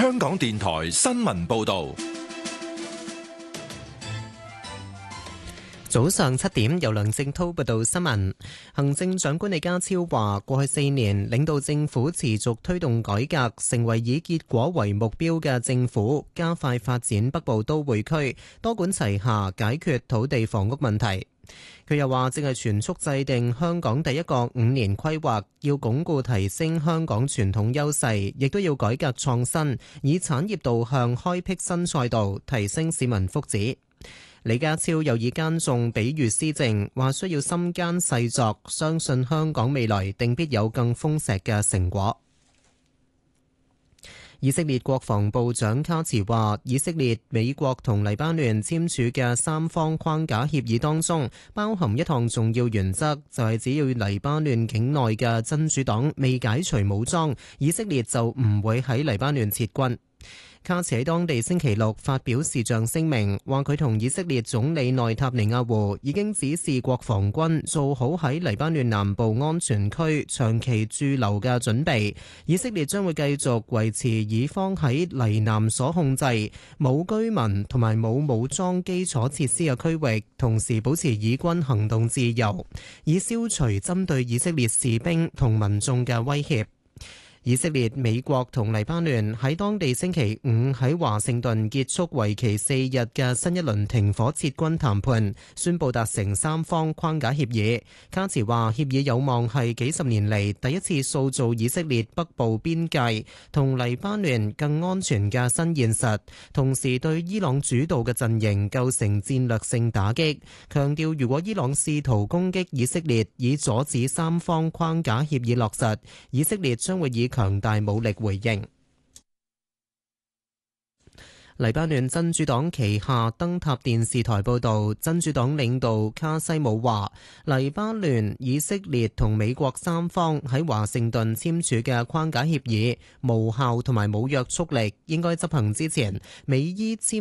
香港電台新聞報道。 早上7點，由梁正濤報道新聞。行政長官李家超話，過去4年領導政府持續推動改革，成為以結果為目標嘅政府，加快發展北部都會區，多管齊下解決土地房屋問題。佢又話，正係全速制定香港第一個5年規劃，要鞏固提升香港傳統優勢，亦都要改革創新，以產業導向開闢新賽道，提升市民福祉。李家超又以耕種比喻施政，話需要心耕細作，相信香港未來定必有更豐碩嘅成果。以色列國防部長卡茨話，以色列、美國同黎巴嫩簽署嘅3方框架協議當中，包含一項重要原則，就係只要黎巴嫩境內嘅真主黨未解除武裝，以色列就唔會喺黎巴嫩撤軍。卡茨喺當地星期六發表視像聲明，話佢同以色列總理內塔尼亞胡已經指示國防軍做好喺黎巴嫩南部安全區長期駐留嘅準備。以色列將會繼續維持以方喺黎南所控制冇居民同埋冇武裝基礎設施嘅區域，同時保持以軍行動自由，以消除針對以色列士兵同民眾嘅威脅。以色列、美國同黎巴嫩喺當地星期5喺華盛頓結束為期4日嘅新一輪停火撤軍談判，宣布達成3方框架協議。卡茨話，協議有望係幾十年嚟第一次塑造以色列北部邊界同黎巴嫩更安全嘅新現實，同時對伊朗主導嘅陣營構成戰略性打擊，強調如果伊朗試圖攻擊以色列以阻止3方框架協議落實，以色列將會以強大武力回應。黎巴嫩真主黨旗下燈塔電視台報導，真主黨領導卡西姆話，黎巴嫩、以色列同美國3方喺華盛頓簽署嘅框架協議無效同埋冇約束力，應該執行之前，美伊簽